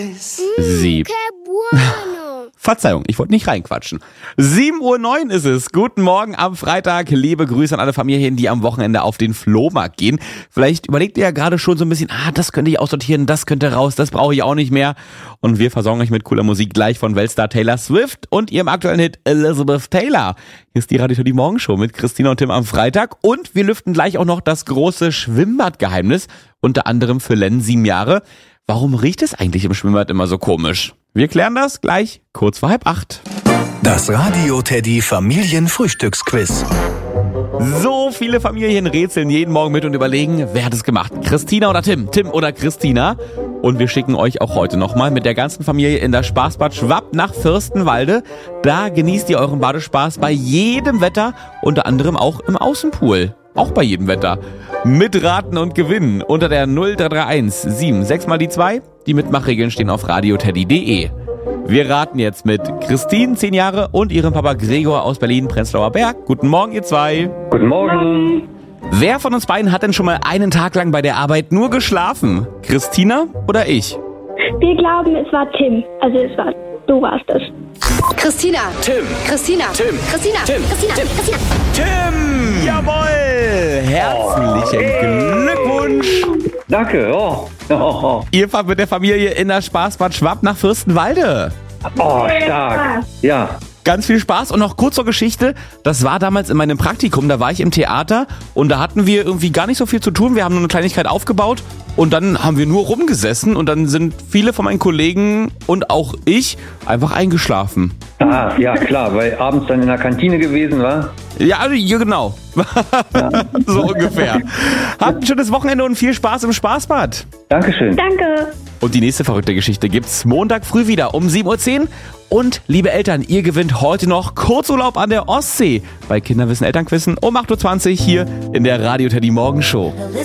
Sie. Verzeihung, ich wollte nicht reinquatschen. 7:09 Uhr ist es. Guten Morgen am Freitag. Liebe Grüße an alle Familien, die am Wochenende auf den Flohmarkt gehen. Vielleicht überlegt ihr ja gerade schon so ein bisschen, das könnte ich aussortieren, das könnte raus, das brauche ich auch nicht mehr. Und wir versorgen euch mit cooler Musik gleich von Weltstar Taylor Swift und ihrem aktuellen Hit Elizabeth Taylor. Hier ist die Radio die Morgenshow mit Christina und Tim am Freitag. Und wir lüften gleich auch noch das große Schwimmbadgeheimnis, unter anderem für Len 7 Jahre. Warum riecht es eigentlich im Schwimmbad immer so komisch? Wir klären das gleich kurz vor 7:30. Das Radio Teddy Familienfrühstücksquiz. So viele Familien rätseln jeden Morgen mit und überlegen, wer hat es gemacht? Christina oder Tim? Tim oder Christina? Und wir schicken euch auch heute nochmal mit der ganzen Familie in das Spaßbad Schwapp nach Fürstenwalde. Da genießt ihr euren Badespaß bei jedem Wetter, unter anderem auch im Außenpool. Auch bei jedem Wetter. Mitraten und gewinnen unter der 0331 76 mal die 2. Die Mitmachregeln stehen auf radioteddy.de. Wir raten jetzt mit Christine, 10 Jahre, und ihrem Papa Gregor aus Berlin-Prenzlauer Berg. Guten Morgen, ihr zwei. Guten Morgen. Wer von uns beiden hat denn schon mal einen Tag lang bei der Arbeit nur geschlafen? Christina oder ich? Wir glauben, es war Tim. Also du warst es. Christina. Tim. Christina. Tim. Christina. Tim. Christina. Tim. Christina. Tim! Jawohl! Herzlichen Glückwunsch! Danke. Oh. Ihr fahrt mit der Familie in das Spaßbad Schwapp nach Fürstenwalde. Oh, stark. Ja. Ganz viel Spaß und noch kurz zur Geschichte. Das war damals in meinem Praktikum, da war ich im Theater und da hatten wir irgendwie gar nicht so viel zu tun. Wir haben nur eine Kleinigkeit aufgebaut und dann haben wir nur rumgesessen und dann sind viele von meinen Kollegen und auch ich einfach eingeschlafen. Ja, klar, weil abends dann in der Kantine gewesen war. Ja, genau. So ungefähr. Habt ein schönes Wochenende und viel Spaß im Spaßbad. Dankeschön. Danke. Und die nächste verrückte Geschichte gibt's Montag früh wieder um 7:10 Uhr. Und liebe Eltern, ihr gewinnt heute noch Kurzurlaub an der Ostsee bei Kinderwissen Elternquissen um 8:20 Uhr hier in der Radio Teddy Morgenshow.